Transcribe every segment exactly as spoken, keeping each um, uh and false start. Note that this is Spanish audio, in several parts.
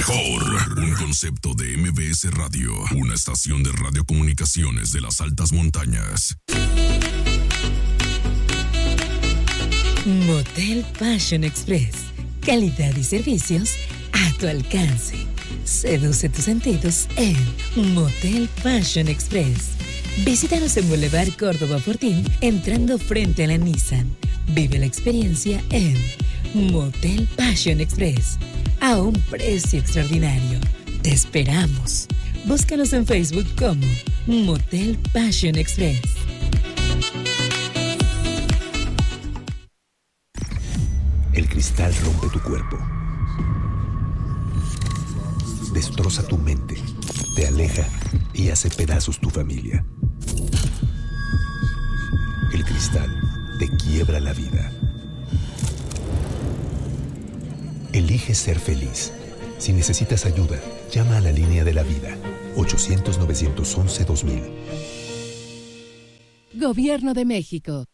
mejor. Un concepto de M B S Radio, una estación de radiocomunicaciones de las altas montañas. Motel Passion Express. Calidad y servicios a tu alcance. Seduce tus sentidos en Motel Passion Express. Visítanos en Boulevard Córdoba Fortín, entrando frente a la Nissan. Vive la experiencia en Motel Passion Express, a un precio extraordinario. Te esperamos. Búscanos en Facebook como Motel Passion Express. El cristal rompe tu cuerpo, destroza tu mente, te aleja y hace pedazos tu familia. El cristal te quiebra la vida. Elige ser feliz. Si necesitas ayuda, llama a la línea de la vida, ochocientos, novecientos once, dos mil. Gobierno de México.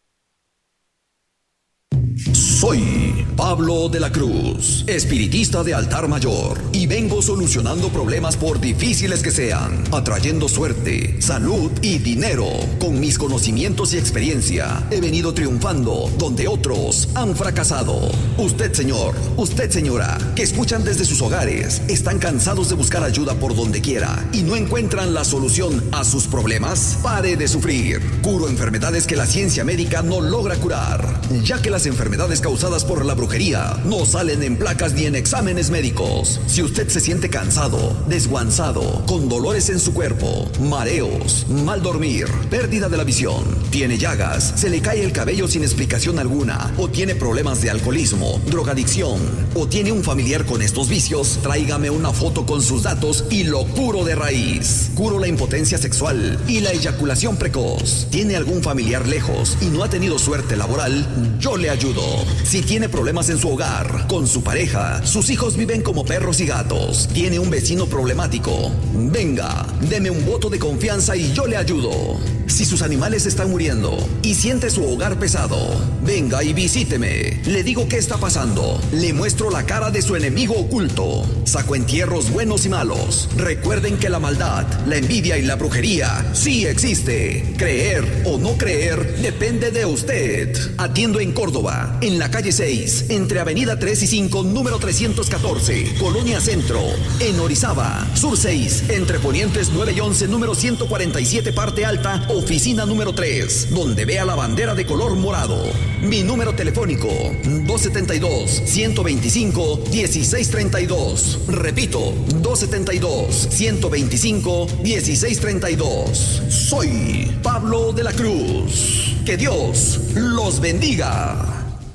Soy Pablo de la Cruz, espiritista de altar mayor, y vengo solucionando problemas por difíciles que sean, atrayendo suerte, salud y dinero. Con mis conocimientos y experiencia, he venido triunfando donde otros han fracasado. Usted, señor, usted, señora, que escuchan desde sus hogares, ¿están cansados de buscar ayuda por donde quiera y no encuentran la solución a sus problemas? Pare de sufrir. Curo enfermedades que la ciencia médica no logra curar, ya que las enfermedades causadas por la brujería no salen en placas ni en exámenes médicos. Si usted se siente cansado, desguanzado, con dolores en su cuerpo, mareos, mal dormir, pérdida de la visión, tiene llagas, se le cae el cabello sin explicación alguna, o tiene problemas de alcoholismo, drogadicción, o tiene un familiar con estos vicios, tráigame una foto con sus datos y lo curo de raíz. Curo la impotencia sexual y la eyaculación precoz. ¿Tiene algún familiar lejos y no ha tenido suerte laboral? Yo le ayudo. Si tiene problemas en su hogar, con su pareja, sus hijos viven como perros y gatos, tiene un vecino problemático, venga, deme un voto de confianza y yo le ayudo. Si sus animales están muriendo y siente su hogar pesado, venga y visíteme. Le digo qué está pasando, le muestro la cara de su enemigo oculto, saco entierros buenos y malos. Recuerden que la maldad, la envidia y la brujería sí existe. Creer o no creer depende de usted. Atiendo en Córdoba, en la calle seis, entre avenida tres y cinco, número trescientos catorce, Colonia Centro. En Orizaba, sur seis, entre ponientes nueve y once, número ciento cuarenta y siete, parte alta, oficina número tres, donde vea la bandera de color morado. Mi número telefónico, dos siete dos, uno dos cinco, uno seis tres dos. Repito, dos siete dos, uno dos cinco, uno seis tres dos. Soy Pablo de la Cruz. Que Dios los bendiga.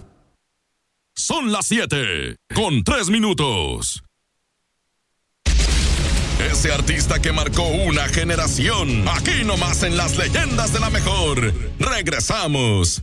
Son las siete, con tres minutos. Ese artista que marcó una generación, aquí nomás en las leyendas de la mejor. Regresamos.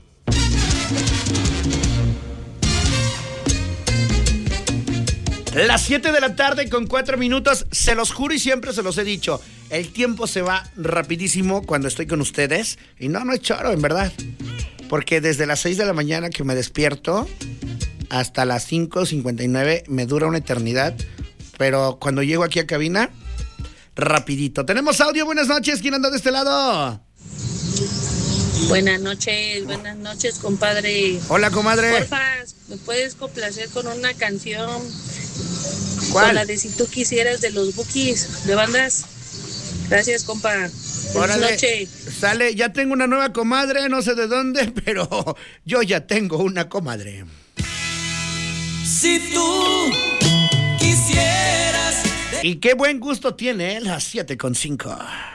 Las siete de la tarde con cuatro minutos, se los juro y siempre se los he dicho, el tiempo se va rapidísimo cuando estoy con ustedes. Y no, no es choro, en verdad. Porque desde las seis de la mañana que me despierto hasta las cinco cincuenta y nueve me dura una eternidad. Pero cuando llego aquí a cabina, rapidito. Tenemos audio, buenas noches, ¿quién anda de este lado? Buenas noches, buenas noches, compadre. Hola, comadre. Porfa, ¿me puedes complacer con una canción? ¿Cuál? Con la de Si Tú Quisieras de los Bukis, de bandas. Gracias, compa. Buenas noches. Sale, ya tengo una nueva comadre, no sé de dónde, pero yo ya tengo una comadre. Si tú quisieras... Y qué buen gusto tiene, ¿eh? Las siete con cinco.